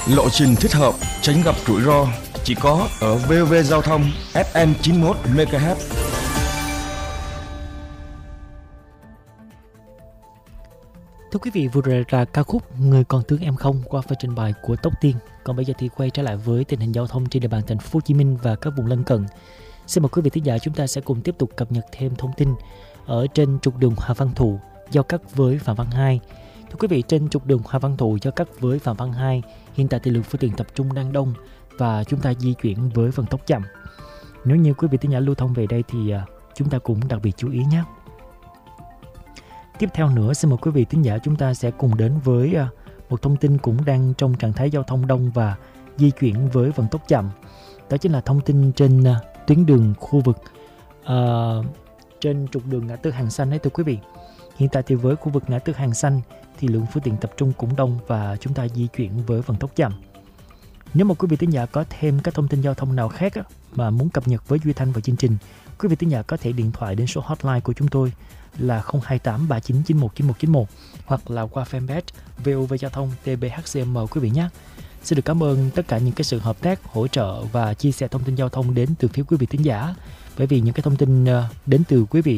Lộ trình thích hợp, tránh gặp rủi ro chỉ có ở VOV Giao thông FM 91 MHz. Thưa quý vị, vừa rồi là ca khúc Người còn thương em không qua phần trình bày của Tóc Tiên. Còn bây giờ thì quay trở lại với tình hình giao thông trên địa bàn thành phố Hồ Chí Minh và các vùng lân cận. Xin mời quý vị thính giả chúng ta sẽ cùng tiếp tục cập nhật thêm thông tin ở trên trục đường Hoàng Văn Thụ giao cắt với Phạm Văn Hai. Thưa quý vị, trên trục đường Hoàng Văn Thụ giao cắt với Phạm Văn Hai, hiện tại thì lượng phương tiện tập trung đang đông và chúng ta di chuyển với vận tốc chậm. Nếu như quý vị thính giả lưu thông về đây thì chúng ta cũng đặc biệt chú ý nhé. Tiếp theo nữa, xin mời quý vị thính giả chúng ta sẽ cùng đến với một thông tin cũng đang trong trạng thái giao thông đông và di chuyển với vận tốc chậm. Đó chính là thông tin trên tuyến đường khu vực trên trục đường ngã tư Hàng Xanh đấy thưa quý vị. Hiện tại thì với khu vực ngã tư Hàng Xanh thì lượng phương tiện tập trung cũng đông và chúng ta di chuyển với vận tốc chậm. Nếu mà quý vị thính giả có thêm các thông tin giao thông nào khác mà muốn cập nhật với Duy Thanh và chương trình, quý vị thính giả có thể điện thoại đến số hotline của chúng tôi là 028 3991 9191 hoặc là qua fanpage VOV Giao thông TBHCM quý vị nhé. Xin được cảm ơn tất cả những cái sự hợp tác, hỗ trợ và chia sẻ thông tin giao thông đến từ phía quý vị thính giả. Bởi vì những cái thông tin đến từ quý vị